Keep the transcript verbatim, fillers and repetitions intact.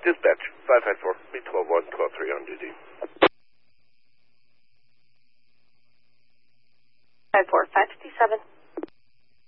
Dispatch, five five four, B twelve one, twelve three on duty. five four, five fifty-seven.